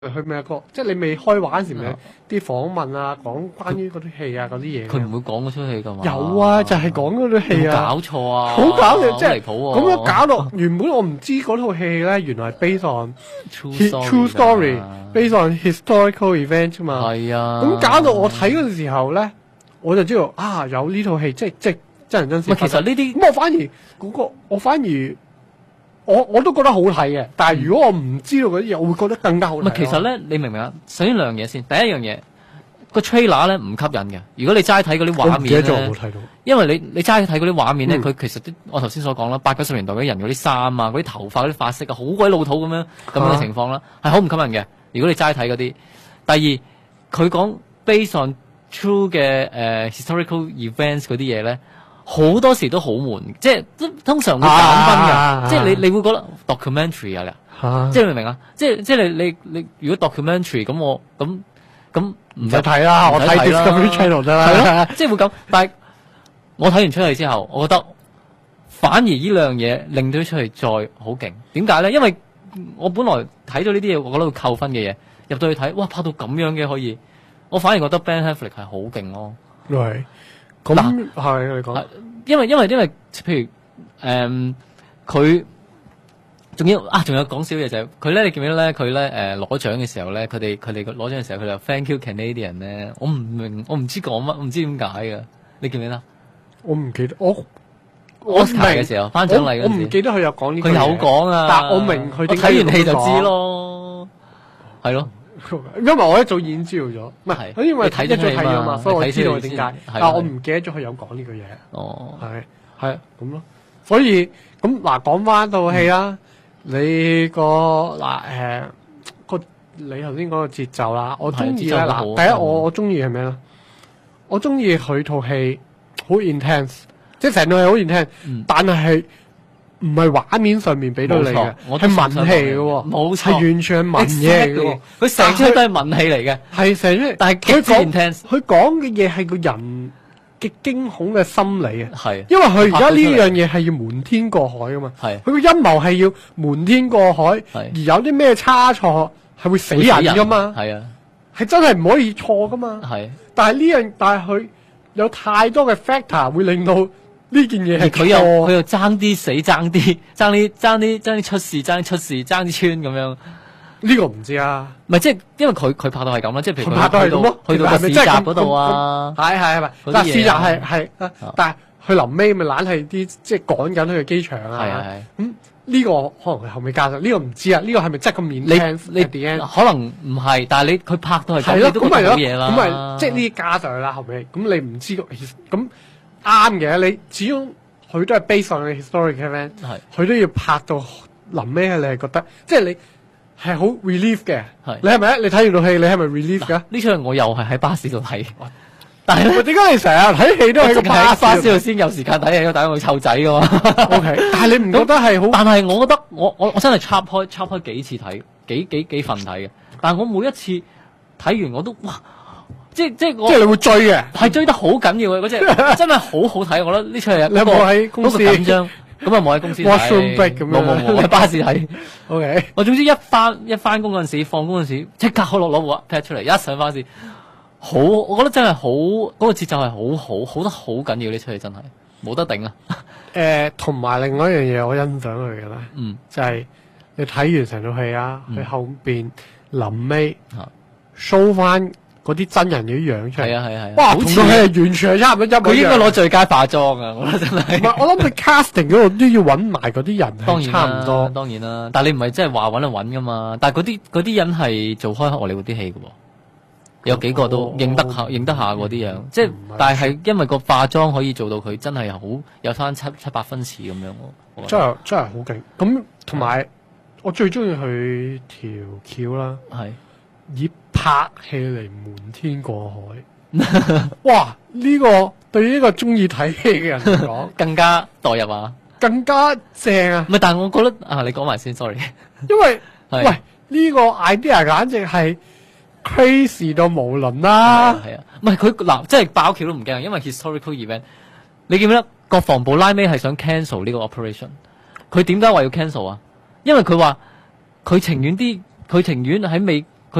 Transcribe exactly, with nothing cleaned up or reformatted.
去美國，即係你未開畫嗰時咪啲訪問啊，講關於嗰啲戲啊嗰啲嘢。 佢唔會講嗰出戲㗎嘛？ 有啊，就係講嗰套戲啊。 搞錯啊！ 好搞笑，即係離譜喎。 咁樣搞到原本我唔知嗰套戲咧，原來係 based on true story，based on historical event 啫嘛。 係啊。 咁搞到我睇嗰陣時候咧，我就知道啊，有呢套戲，即係即係真人真事。 其實呢啲咁我反而嗰個，我反而。我我都覺得好睇嘅，但係如果我唔知道嗰啲嘢，我會覺得更加好睇。 唔係，其實咧，你明唔明啊？首先兩樣嘢先，第一樣嘢個 trailer 咧唔吸引嘅。如果你齋睇嗰啲畫面咧， 我冇睇到。因為你你齋睇嗰啲畫面咧，佢、嗯、其實啲我頭先所講啦，八九十年代嗰啲人嗰啲衫啊、嗰啲頭髮、嗰啲髮色啊，好鬼老土咁樣咁樣嘅情況啦，係好唔吸引嘅。如果你齋睇嗰啲，第二佢講 based on true 嘅誒、uh, historical events 嗰啲嘢咧。好多時都好悶，即係通常會減分嘅、啊，即係你你會覺得 documentary 啊，啊即係明唔明啊？即係即係你你你如果 documentary 咁我咁咁唔使睇啦，我睇 Discovery Channel 得啦，係咯，即係會咁。但係我睇完出嚟之後，我覺得反而呢兩樣嘢令到出嚟再好勁。點解咧？因為我本來睇到呢啲嘢，我覺得會扣分嘅嘢，入到去睇，哇拍到咁樣嘅可以，我反而覺得 Ben Affleck 係好勁咯。 係。咁係你講， 因為因為因為譬如誒，佢、呃、仲要啊，仲有講少嘢就係佢咧，你記唔記得咧？佢咧誒攞獎嘅時候咧，佢哋佢哋攞獎嘅時候，佢就 Thank you Canadian 咧，我唔明，我唔知講乜，唔知點解㗎，你記唔記得？ 我唔記得，我我睇嘅時候頒獎禮嗰陣時，我唔記得佢有講呢，佢有講啊，但我明佢睇完戲就知咯，係咯。 因為我一早已經知道咗，唔係，因為睇一早睇咗嘛，所以我知道點解。但係我唔記得咗佢有講呢句嘢。 哦， 係係咁咯。所以咁嗱，講翻套戲啦，你個嗱誒個你頭先講個節奏啦，我中意咧嗱，第一我我中意係咩咧？我中意佢套戲好 intense， 即係成套戲好 intense，但係係。唔係畫面上面俾到你嘅，係文戲嘅喎，冇錯，係完全係文嘢嘅喎。佢成出都係文戲嚟嘅，係成出。但係佢講佢講嘅嘢係個人嘅驚恐嘅心理啊。係，因為佢而家呢樣嘢係要瞞天過海噶嘛。係，佢個陰謀係要瞞天過海，而有啲咩差錯係會死人噶嘛。係啊，係真係唔可以錯噶嘛。係，但係呢樣，但係佢有太多嘅 factor 會令到。呢件嘢係佢又佢又爭啲死爭啲爭啲爭啲爭啲出事爭啲出事爭啲穿咁樣，呢個唔知啊。唔係即係因為佢佢拍到係咁啦，即係譬如佢拍到係咁咯，去到個市集嗰度啊，係係係咪？但係市集係係，但係佢臨尾咪懶係啲即係趕緊去個機場啊。係係係。咁呢個可能佢後尾加上，呢個唔知啊。呢個係咪真係咁面？你你可能唔係，但係你佢拍到係咁，你都覺得好嘢啦。咁咪即係呢啲加上去啦。後尾咁你唔知個咁。啱嘅，你始終佢都係 based on 嘅 historic event，佢都要拍到臨尾，你係覺得即係你係好 relief 嘅。你係咪？你睇完套戲，你係咪 relief 㗎？呢出我又係喺巴士度睇，但係點解你成日睇戲都喺個巴士度先有時間睇戲？但係我湊仔㗎嘛。O K， 但係你唔覺得係好？但係我覺得我我我真係插開插開幾次睇，幾幾幾份睇嘅。但係我每一次睇完我都哇！即係即係我，即係你會追嘅，係追得好緊要嘅嗰隻，真係好好睇。我覺得呢出戲你有冇喺公司緊張？咁啊冇喺公司睇，冇冇冇，我喺巴士睇。O K， 我總之一翻一翻工嗰陣時，放工嗰陣時，即刻攞攞部 pad 出嚟，一上巴士，好，我覺得真係好，嗰個節奏係好好，好得好緊要。呢出戲真係冇得頂啊！誒，同埋另外一樣嘢，我欣賞佢嘅咧，嗯，就係你睇完成套戲啊，佢後邊臨尾 show 翻。嗰啲真人嘅樣出嚟，係啊係啊係啊，哇！同套戲係完全係差唔多一模一樣。佢應該攞最佳化妝啊！我覺得真係。唔係，我諗佢 casting 嗰度都要揾埋嗰啲人，當然差唔多。當然啦，但係你唔係真係話揾就揾噶嘛？但係嗰啲嗰啲人係做開荷里活啲戲嘅喎，有幾個都認得下認得下嗰啲樣。即係，但係因為個化妝可以做到佢真係好有翻七七八分似咁樣喎。真係真係好勁。咁同埋我最中意佢條橋啦，係。以拍戲嚟瞞天過海，哇！呢、這個對於呢個中意睇戲嘅人嚟講，更加代入啊，更加正啊！唔係，但係我覺得啊，你講埋先 ，sorry， 因為喂呢、這個 idea 簡直係 crazy 到無倫啦，係啊，唔係佢嗱，即係爆橋都唔驚，因為 historical event， 你記唔記得國防部拉尾係想 cancel 呢個 operation？ 佢點解話要 cancel 啊？因為佢話佢情願啲。佢情願喺美